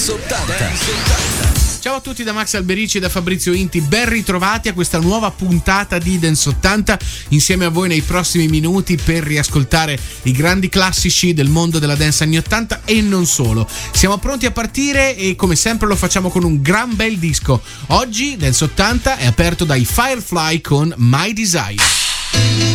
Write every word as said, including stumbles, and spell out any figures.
Ciao a tutti da Max Alberici e da Fabrizio Inti, ben ritrovati a questa nuova puntata di Dance ottanta, insieme a voi nei prossimi minuti per riascoltare i grandi classici del mondo della dance anni ottanta e non solo. Siamo pronti a partire e come sempre lo facciamo con un gran bel disco. Oggi Dance ottanta è aperto dai Firefly con My Desire.